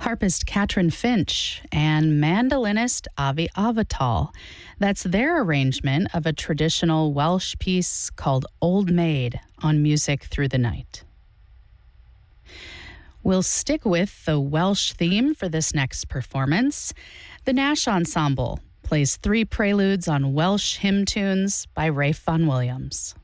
harpist Katrin Finch and mandolinist Avi Avital. That's their arrangement of a traditional Welsh piece called Old Maid on Music Through the Night. We'll stick with the Welsh theme for this next performance. The Nash Ensemble plays 3 preludes on Welsh hymn tunes by Rafe Vaughan Williams.